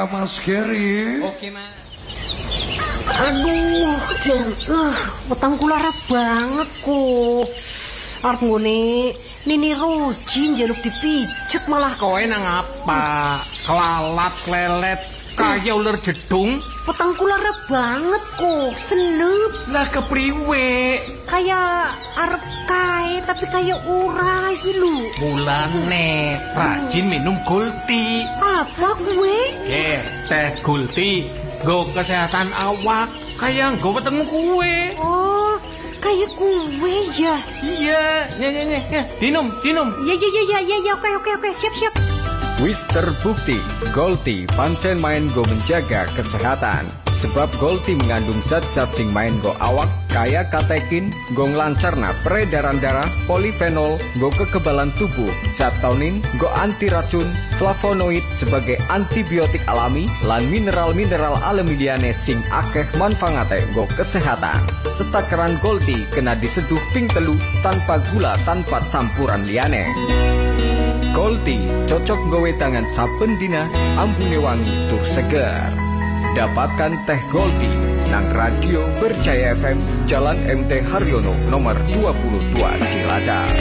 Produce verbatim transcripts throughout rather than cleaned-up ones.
Mas Gary. Oke, Mas. Aduh, Jen, uh, wetengku lara banget kok. Arep ngene, Nini Roji njaluk dipijet malah. Kowe nang apa? Kelalat lelet kaya ular jedung. Wetengku lara banget kok, senep. Lah kepriwe? Kayak arep kae tapi kayak ora iki lho. Mulane rajin minum Gulti. Apa kuwe? Eh, teh Gulti nggo kesehatan awak kaya nggo wetengmu kuwe. Oh, kayak kuwe ya. Iya, ya ya ya, dinum, dinum. Ya ya ya ya ya, oke oke oke, siap siap. Wis terbukti, Gulti pancen main go menjaga kesehatan. Sebab Gulti mengandung zat-zat sing main go awak kaya katekin, go nglancarna peredaran darah, polifenol, go kekebalan tubuh, zat taunin, go anti racun, flavonoid sebagai antibiotik alami, lan mineral-mineral alami liyane sing akeh manfaate go kesehatan. Setakaran Gulti kena diseduh ping telu tanpa gula, tanpa campuran liyane. Gulti cocok gowe tangan saben dina, ambune wangi tur seger. Dapatkan teh Gulti nang Radio Berjaya F M, Jalan M T Haryono nomor dua puluh dua Cilacap.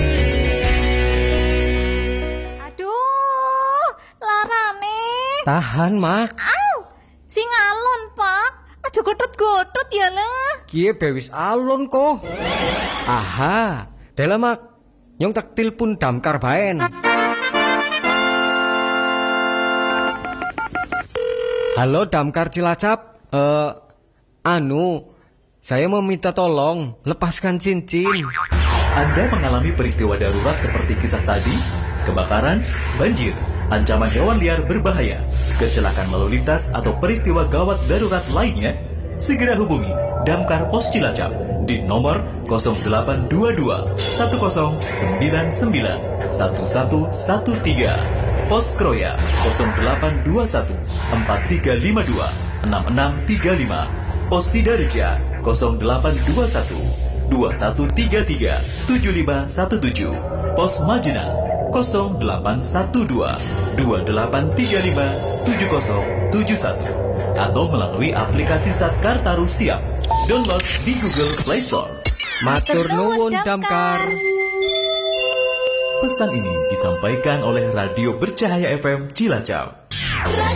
Aduh, larane. Tahan, Mak. Au, sing alon, Pak. Aja gotot-gotot ya lah. Kie bewis alon kok. Aha, dela Mak. Nyong tak tilpun damkar baen. Halo Damkar Cilacap, eh, anu, saya mau minta tolong lepaskan cincin. Anda mengalami peristiwa darurat seperti kisah tadi, kebakaran, banjir, ancaman hewan liar berbahaya, kecelakaan lalu lintas atau peristiwa gawat darurat lainnya, segera hubungi Damkar Pos Cilacap di nomor nol delapan dua dua satu nol sembilan sembilan satu satu satu tiga. Pos Kroya nol delapan dua satu empat tiga lima dua enam enam tiga lima. Pos Sidareja nol delapan dua satu dua satu tiga tiga tujuh lima satu tujuh. Pos Majenang nol delapan satu dua dua delapan tiga lima tujuh nol tujuh satu atau melalui aplikasi Satkar Taru Siap. Download di Google Play Store. Matur nuwun Damkar. Pesan ini disampaikan oleh Radio Bercahaya F M Cilacap.